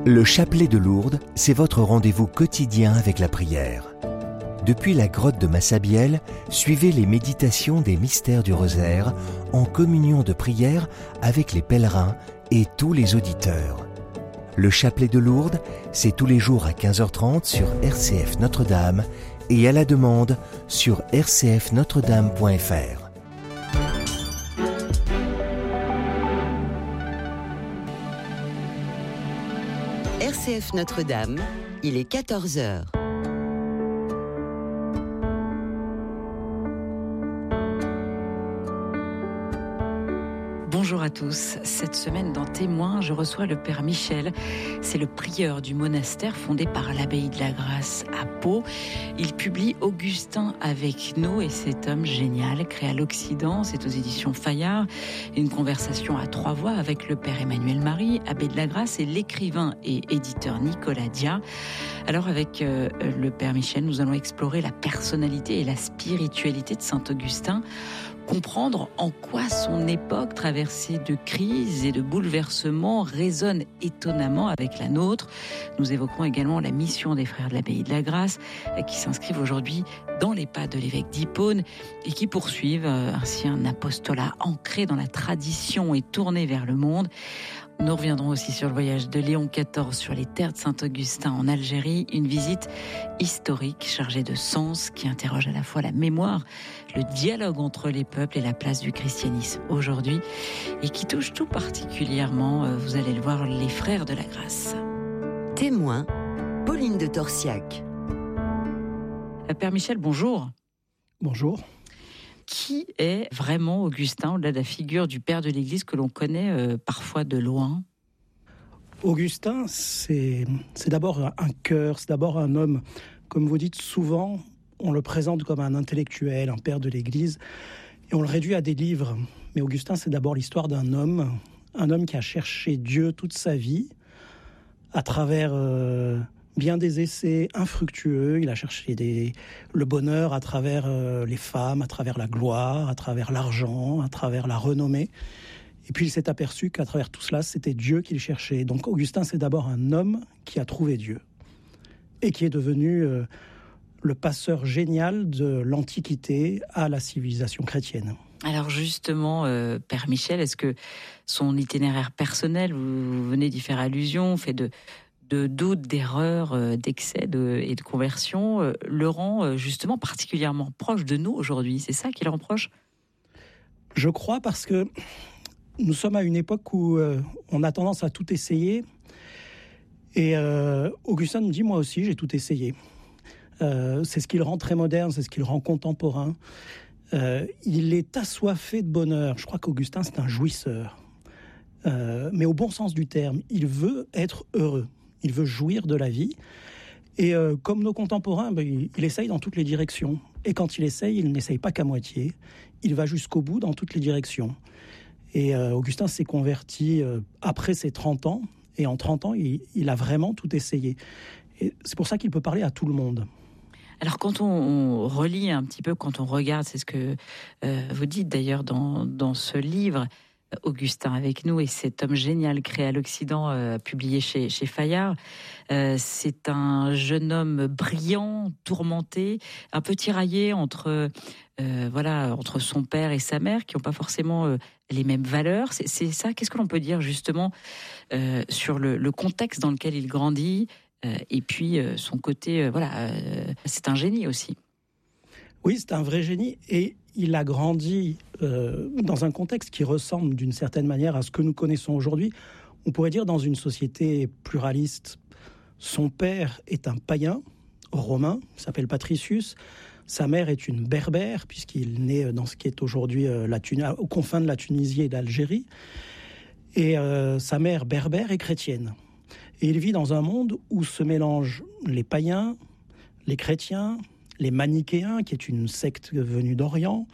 Le chapelet de Lourdes, c'est votre rendez-vous quotidien avec la prière. Depuis la grotte de Massabielle, suivez les méditations des mystères du rosaire en communion de prière avec les pèlerins et tous les auditeurs. Le chapelet de Lourdes, c'est tous les jours à 15h30 sur RCF Notre-Dame et à la demande sur rcfnotredame.fr. RCF Notre-Dame, il est 14h. Bonjour à tous. Cette semaine dans Témoins, je reçois le Père Michel. C'est le prieur du monastère fondé par l'abbaye de la Grâce à Pau. Il publie Augustin avec nous et cet homme génial créé à l'Occident. C'est aux éditions Fayard. Une conversation à trois voix avec le Père Emmanuel Marie, abbé de la Grâce, et l'écrivain et éditeur Nicolas Dia. Alors avec le Père Michel, nous allons explorer la personnalité et la spiritualité de Saint Augustin. Comprendre en quoi son époque traversée de crises et de bouleversements résonne étonnamment avec la nôtre. Nous évoquerons également la mission des frères de l'abbaye de la Grâce qui s'inscrivent aujourd'hui dans les pas de l'évêque d'Hippone et qui poursuivent ainsi un apostolat ancré dans la tradition et tourné vers le monde. Nous reviendrons aussi sur le voyage de Léon XIV sur les terres de Saint-Augustin en Algérie, une visite historique chargée de sens qui interroge à la fois la mémoire, le dialogue entre les peuples et la place du christianisme aujourd'hui et qui touche tout particulièrement, vous allez le voir, les frères de la Grâce. Témoin, Pauline de Torsiac. Père Michel, bonjour. Bonjour. Qui est vraiment Augustin, au-delà de la figure du père de l'Église que l'on connaît parfois de loin? Augustin, c'est d'abord un cœur, c'est d'abord un homme. Comme vous dites souvent, on le présente comme un intellectuel, un père de l'Église, et on le réduit à des livres. Mais Augustin, c'est d'abord l'histoire d'un homme qui a cherché Dieu toute sa vie, à travers bien des essais infructueux. Il a cherché le bonheur à travers les femmes, à travers la gloire, à travers l'argent, à travers la renommée. Et puis il s'est aperçu qu'à travers tout cela, c'était Dieu qu'il cherchait. Donc Augustin, c'est d'abord un homme qui a trouvé Dieu et qui est devenu le passeur génial de l'Antiquité à la civilisation chrétienne. Alors justement, Père Michel, est-ce que son itinéraire personnel, vous venez d'y faire allusion, fait de doutes, d'erreurs, d'excès et de conversion, le rend justement particulièrement proche de nous aujourd'hui? C'est ça qui le rend proche? Je crois, parce que nous sommes à une époque où on a tendance à tout essayer. Et Augustin nous dit, moi aussi, j'ai tout essayé. C'est ce qui le rend très moderne, c'est ce qui le rend contemporain. Il est assoiffé de bonheur. Je crois qu'Augustin, c'est un jouisseur. Mais au bon sens du terme, il veut être heureux. Il veut jouir de la vie. Et comme nos contemporains, il essaye dans toutes les directions. Et quand il essaye, il n'essaye pas qu'à moitié. Il va jusqu'au bout dans toutes les directions. Et Augustin s'est converti après ses 30 ans. Et en 30 ans, il a vraiment tout essayé. Et c'est pour ça qu'il peut parler à tout le monde. Alors quand on relit un petit peu, quand on regarde, c'est ce que vous dites d'ailleurs dans ce livre, Augustin avec nous et cet homme génial créé à l'Occident, publié chez Fayard. C'est un jeune homme brillant, tourmenté, un peu tiraillé entre son père et sa mère qui n'ont pas forcément les mêmes valeurs. C'est ça. Qu'est-ce que l'on peut dire justement sur le contexte dans lequel il grandit et puis son côté, c'est un génie aussi. Oui, c'est un vrai génie et il a grandi dans un contexte qui ressemble d'une certaine manière à ce que nous connaissons aujourd'hui. On pourrait dire dans une société pluraliste. Son père est un païen romain, il s'appelle Patricius. Sa mère est une berbère, puisqu'il naît dans ce qui est aujourd'hui aux confins de la Tunisie et d'Algérie. Et sa mère berbère est chrétienne. Et il vit dans un monde où se mélangent les païens, les chrétiens, les manichéens, qui est une secte venue d'Orient.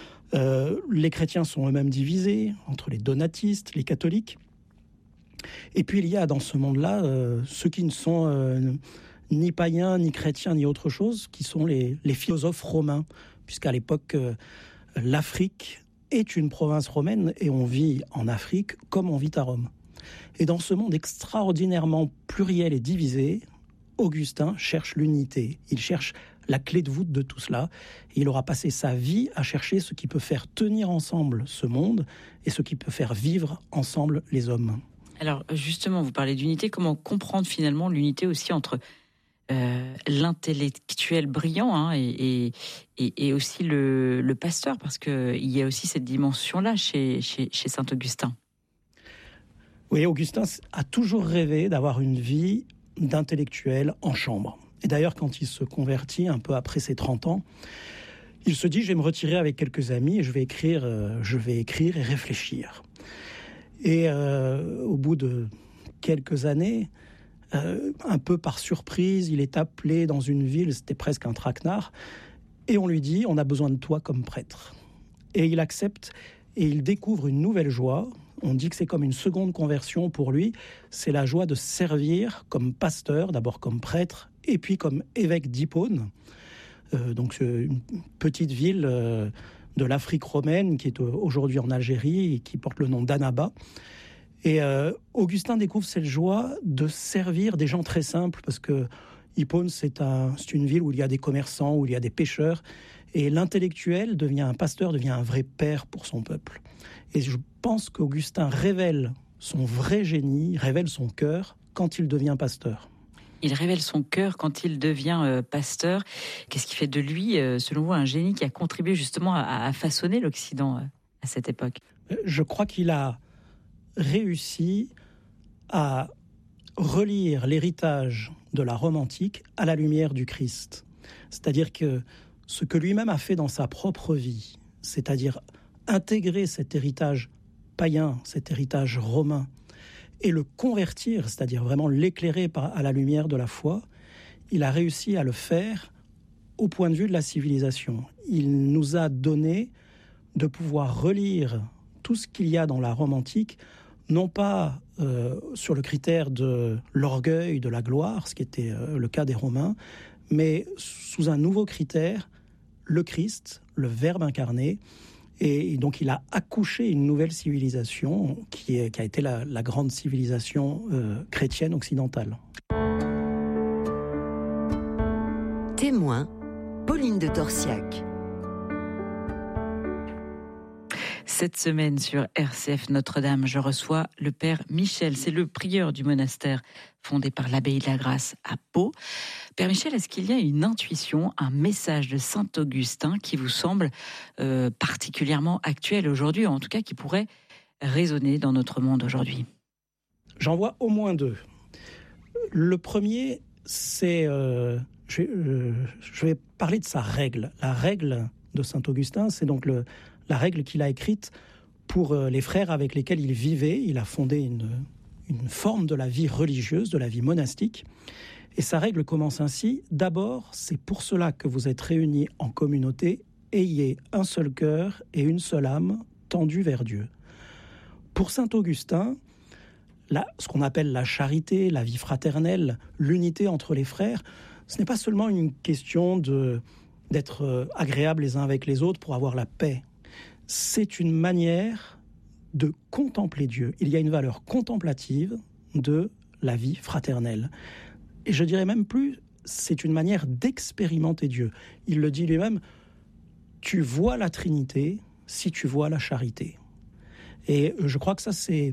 Les chrétiens sont eux-mêmes divisés entre les donatistes, les catholiques. Et puis il y a dans ce monde-là ceux qui ne sont ni païens, ni chrétiens, ni autre chose, qui sont les philosophes romains, puisqu'à l'époque, l'Afrique est une province romaine et on vit en Afrique comme on vit à Rome. Et dans ce monde extraordinairement pluriel et divisé, Augustin cherche l'unité, il cherche la clé de voûte de tout cela. Et il aura passé sa vie à chercher ce qui peut faire tenir ensemble ce monde et ce qui peut faire vivre ensemble les hommes. Alors justement, vous parlez d'unité, comment comprendre finalement l'unité aussi entre l'intellectuel brillant et aussi le pasteur, parce qu'il y a aussi cette dimension-là chez Saint-Augustin. Oui, Augustin a toujours rêvé d'avoir une vie d'intellectuel en chambre. Et d'ailleurs, quand il se convertit un peu après ses 30 ans, il se dit « je vais me retirer avec quelques amis et je vais écrire et réfléchir ». Et au bout de quelques années, un peu par surprise, il est appelé dans une ville, c'était presque un traquenard, et on lui dit « on a besoin de toi comme prêtre ». Et il accepte et il découvre une nouvelle joie. On dit que c'est comme une seconde conversion pour lui, c'est la joie de servir comme pasteur, d'abord comme prêtre, et puis comme évêque d'Hippone, donc une petite ville de l'Afrique romaine qui est aujourd'hui en Algérie et qui porte le nom d'Annaba. Et Augustin découvre cette joie de servir des gens très simples, parce que Hippone, c'est une ville où il y a des commerçants, où il y a des pêcheurs, et l'intellectuel devient un pasteur, devient un vrai père pour son peuple. Et je pense qu'Augustin révèle son vrai génie, révèle son cœur quand il devient pasteur. Il révèle son cœur quand il devient pasteur. Qu'est-ce qui fait de lui, selon vous, un génie qui a contribué justement à façonner l'Occident à cette époque ? Je crois qu'il a réussi à relire l'héritage de la Rome antique à la lumière du Christ. C'est-à-dire que ce que lui-même a fait dans sa propre vie, c'est-à-dire intégrer cet héritage païen, cet héritage romain, et le convertir, c'est-à-dire vraiment l'éclairer à la lumière de la foi, il a réussi à le faire au point de vue de la civilisation. Il nous a donné de pouvoir relire tout ce qu'il y a dans la Rome antique, non pas sur le critère de l'orgueil, de la gloire, ce qui était le cas des Romains, mais sous un nouveau critère, le Christ, le Verbe incarné. Et donc il a accouché une nouvelle civilisation qui a été la grande civilisation chrétienne occidentale. Témoin, Pauline de Torsiac. Cette semaine sur RCF Notre-Dame, je reçois le Père Michel. C'est le prieur du monastère fondé par l'abbaye de la Grâce à Pau. Père Michel, est-ce qu'il y a une intuition, un message de Saint-Augustin qui vous semble particulièrement actuel aujourd'hui, ou en tout cas qui pourrait résonner dans notre monde aujourd'hui ? J'en vois au moins deux. Le premier, c'est... je vais parler de sa règle. La règle de Saint-Augustin, c'est donc la règle qu'il a écrite pour les frères avec lesquels il vivait. Il a fondé une forme de la vie religieuse, de la vie monastique. Et sa règle commence ainsi. D'abord, c'est pour cela que vous êtes réunis en communauté. Ayez un seul cœur et une seule âme tendue vers Dieu. Pour saint Augustin, ce qu'on appelle la charité, la vie fraternelle, l'unité entre les frères, ce n'est pas seulement une question d'être agréables les uns avec les autres pour avoir la paix. C'est une manière de contempler Dieu. Il y a une valeur contemplative de la vie fraternelle. Et je dirais même plus, c'est une manière d'expérimenter Dieu. Il le dit lui-même, tu vois la Trinité si tu vois la charité. Et je crois que ça, c'est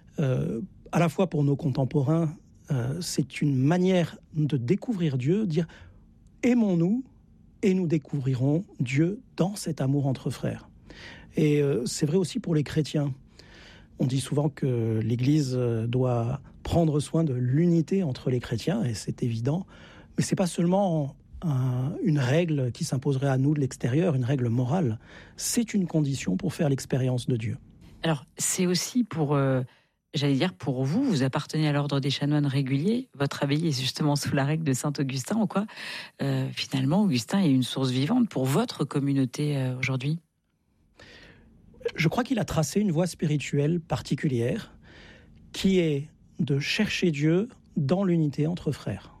à la fois pour nos contemporains, c'est une manière de découvrir Dieu, dire aimons-nous et nous découvrirons Dieu dans cet amour entre frères. Et c'est vrai aussi pour les chrétiens. On dit souvent que l'Église doit prendre soin de l'unité entre les chrétiens, et c'est évident, mais ce n'est pas seulement une règle qui s'imposerait à nous de l'extérieur, une règle morale. C'est une condition pour faire l'expérience de Dieu. Alors, c'est aussi pour vous, vous appartenez à l'ordre des chanoines réguliers, votre abbaye est justement sous la règle de Saint-Augustin, en quoi finalement Augustin est une source vivante pour votre communauté aujourd'hui ? Je crois qu'il a tracé une voie spirituelle particulière qui est de chercher Dieu dans l'unité entre frères.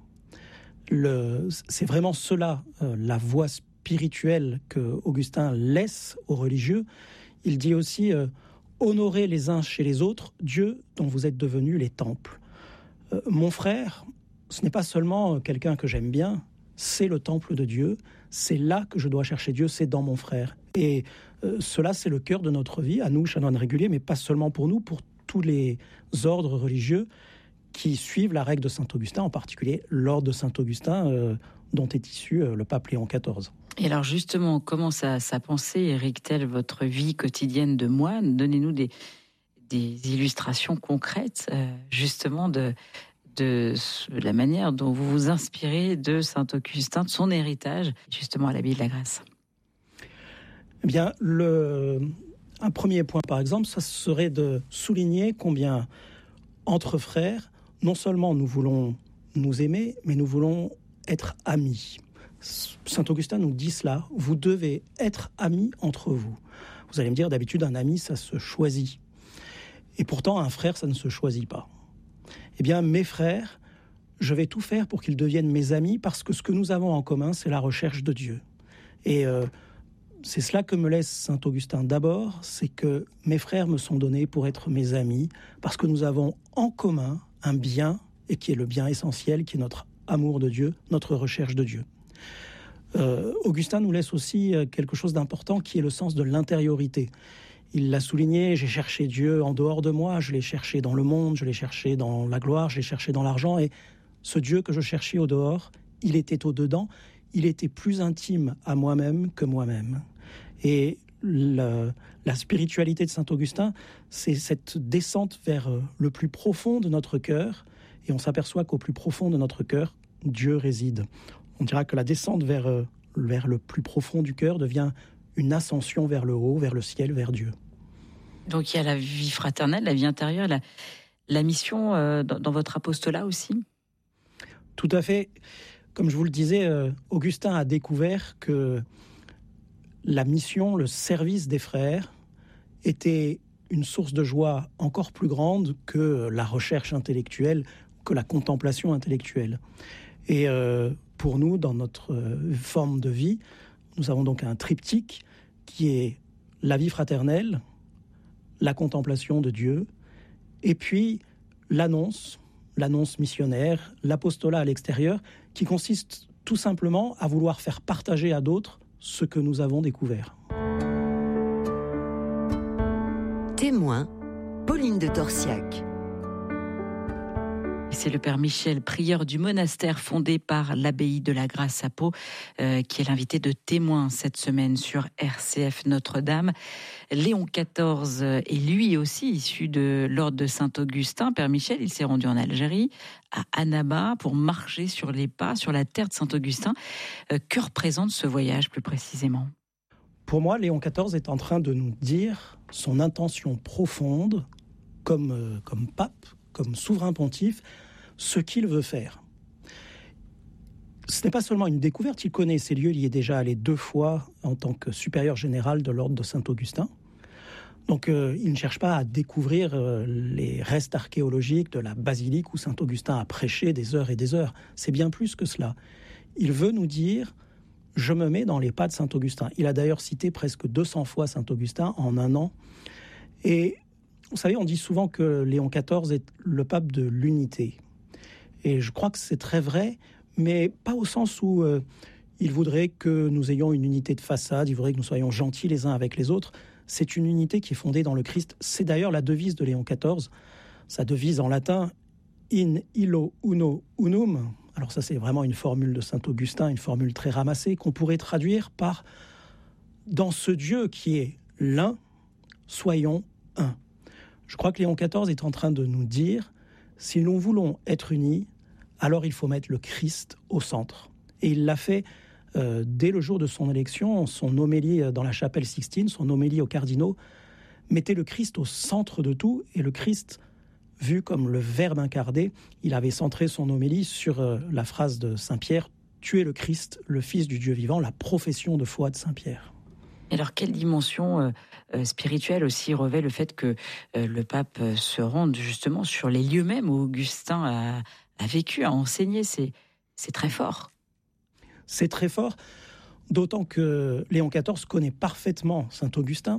C'est vraiment cela, la voie spirituelle que Augustin laisse aux religieux. Il dit aussi honorez les uns chez les autres Dieu dont vous êtes devenus les temples. Mon frère, ce n'est pas seulement quelqu'un que j'aime bien, c'est le temple de Dieu, c'est là que je dois chercher Dieu, c'est dans mon frère. Et cela, c'est le cœur de notre vie, à nous, chanoines réguliers, mais pas seulement pour nous, pour tous les ordres religieux qui suivent la règle de saint Augustin, en particulier l'ordre de saint Augustin, dont est issu le pape Léon XIV. Et alors justement, comment sa pensée hérite-t-elle votre vie quotidienne de moine ? Donnez-nous des illustrations concrètes, justement, de la manière dont vous vous inspirez de saint Augustin, de son héritage, justement à l'abbaye de la Grâce. Eh bien, un premier point, par exemple, ça serait de souligner combien, entre frères, non seulement nous voulons nous aimer, mais nous voulons être amis. Saint Augustin nous dit cela, vous devez être amis entre vous. Vous allez me dire, d'habitude, un ami, ça se choisit. Et pourtant, un frère, ça ne se choisit pas. Eh bien, mes frères, je vais tout faire pour qu'ils deviennent mes amis, parce que ce que nous avons en commun, c'est la recherche de Dieu. Et c'est cela que me laisse saint Augustin. D'abord, c'est que mes frères me sont donnés pour être mes amis, parce que nous avons en commun un bien, et qui est le bien essentiel, qui est notre amour de Dieu, notre recherche de Dieu. Augustin nous laisse aussi quelque chose d'important, qui est le sens de l'intériorité. Il l'a souligné, j'ai cherché Dieu en dehors de moi, je l'ai cherché dans le monde, je l'ai cherché dans la gloire, je l'ai cherché dans l'argent, et ce Dieu que je cherchais au dehors, il était au dedans, il était plus intime à moi-même que moi-même. Et la spiritualité de saint Augustin, c'est cette descente vers le plus profond de notre cœur, et on s'aperçoit qu'au plus profond de notre cœur, Dieu réside. On dira que la descente vers le plus profond du cœur devient une ascension vers le haut, vers le ciel, vers Dieu. Donc il y a la vie fraternelle, la vie intérieure, la mission dans votre apostolat aussi ? Tout à fait. Comme je vous le disais, Augustin a découvert que la mission, le service des frères, était une source de joie encore plus grande que la recherche intellectuelle, que la contemplation intellectuelle. Et pour nous, dans notre forme de vie, nous avons donc un triptyque qui est la vie fraternelle, la contemplation de Dieu, et puis l'annonce missionnaire, l'apostolat à l'extérieur, qui consiste tout simplement à vouloir faire partager à d'autres ce que nous avons découvert. Témoin, Pauline de Torsiac. C'est le père Michel, prieur du monastère fondé par l'abbaye de la Grâce à Pau, qui est l'invité de Témoin cette semaine sur RCF Notre-Dame. Léon XIV est lui aussi issu de l'ordre de Saint-Augustin. Père Michel, il s'est rendu en Algérie, à Annaba, pour marcher sur les pas, sur la terre de Saint-Augustin. Que représente ce voyage plus précisément ? Pour moi, Léon XIV est en train de nous dire son intention profonde, comme pape, comme souverain pontife, ce qu'il veut faire. Ce n'est pas seulement une découverte, il connaît ces lieux, il y est déjà allé 2 fois en tant que supérieur général de l'ordre de Saint-Augustin. Donc il ne cherche pas à découvrir les restes archéologiques de la basilique où Saint-Augustin a prêché des heures et des heures. C'est bien plus que cela. Il veut nous dire, je me mets dans les pas de Saint-Augustin. Il a d'ailleurs cité presque 200 fois Saint-Augustin en un an. Et vous savez, on dit souvent que Léon XIV est le pape de l'unité. Et je crois que c'est très vrai, mais pas au sens où il voudrait que nous ayons une unité de façade, il voudrait que nous soyons gentils les uns avec les autres. C'est une unité qui est fondée dans le Christ. C'est d'ailleurs la devise de Léon XIV. Sa devise en latin, in illo uno unum. Alors ça, c'est vraiment une formule de Saint-Augustin, une formule très ramassée, qu'on pourrait traduire par « dans ce Dieu qui est l'un, soyons un ». Je crois que Léon XIV est en train de nous dire, si nous voulons être unis, alors il faut mettre le Christ au centre. Et il l'a fait dès le jour de son élection, son homélie dans la chapelle Sixtine, son homélie aux cardinaux, mettait le Christ au centre de tout, et le Christ, vu comme le Verbe incarné, il avait centré son homélie sur la phrase de Saint-Pierre, « Tu es le Christ, le Fils du Dieu vivant », la profession de foi de Saint-Pierre. Alors, quelle dimension spirituelle aussi revêt le fait que le pape se rende justement sur les lieux mêmes où Augustin a vécu, a enseigné. C'est très fort. C'est très fort, d'autant que Léon XIV connaît parfaitement Saint-Augustin.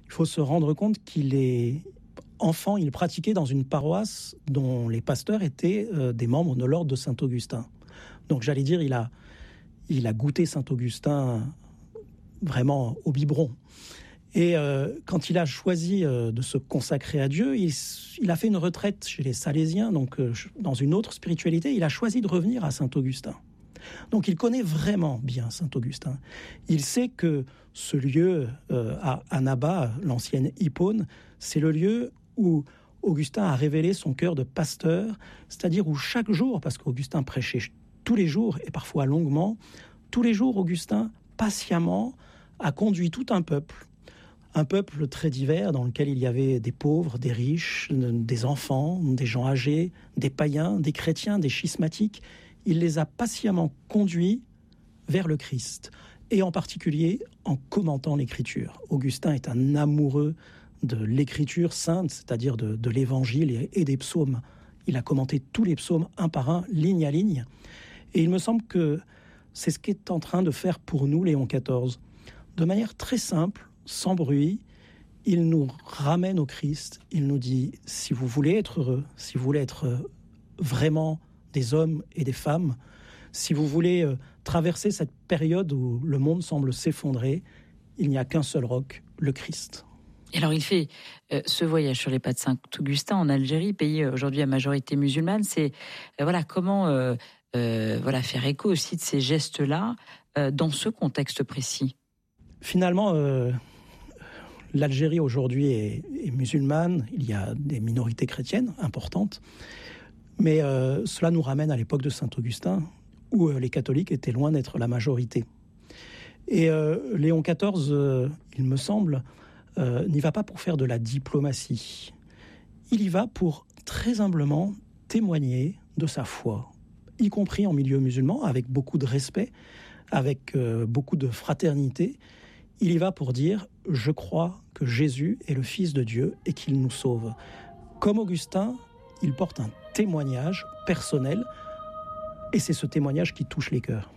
Il faut se rendre compte qu'il est enfant, il pratiquait dans une paroisse dont les pasteurs étaient des membres de l'ordre de Saint-Augustin. Donc j'allais dire, il a goûté Saint-Augustin vraiment au biberon. Et quand il a choisi de se consacrer à Dieu, il a fait une retraite chez les Salésiens, donc dans une autre spiritualité. Il a choisi de revenir à Saint-Augustin. Donc il connaît vraiment bien Saint-Augustin. Il sait que ce lieu à Annaba, l'ancienne Hippone, c'est le lieu où Augustin a révélé son cœur de pasteur, c'est-à-dire où chaque jour, parce qu'Augustin prêchait tous les jours et parfois longuement, tous les jours Augustin, patiemment, a conduit tout un peuple très divers dans lequel il y avait des pauvres, des riches, des enfants, des gens âgés, des païens, des chrétiens, des schismatiques. Il les a patiemment conduits vers le Christ, et en particulier en commentant l'Écriture. Augustin est un amoureux de l'Écriture sainte, c'est-à-dire de l'Évangile et des psaumes. Il a commenté tous les psaumes un par un, ligne à ligne. Et il me semble que c'est ce qu'est en train de faire pour nous Léon XIV. De manière très simple, sans bruit, il nous ramène au Christ. Il nous dit, si vous voulez être heureux, si vous voulez être vraiment des hommes et des femmes, si vous voulez traverser cette période où le monde semble s'effondrer, il n'y a qu'un seul roc, le Christ. Et alors il fait ce voyage sur les pas de Saint-Augustin en Algérie, pays aujourd'hui à majorité musulmane. C'est comment faire écho aussi de ces gestes-là dans ce contexte précis. Finalement, l'Algérie aujourd'hui est musulmane. Il y a des minorités chrétiennes importantes, mais cela nous ramène à l'époque de Saint-Augustin, où les catholiques étaient loin d'être la majorité. Et Léon XIV, il me semble, n'y va pas pour faire de la diplomatie. Il y va pour très humblement témoigner de sa foi, y compris en milieu musulman, avec beaucoup de respect, avec beaucoup de fraternité. Il y va pour dire « Je crois que Jésus est le Fils de Dieu et qu'il nous sauve ». Comme Augustin, il porte un témoignage personnel, et c'est ce témoignage qui touche les cœurs.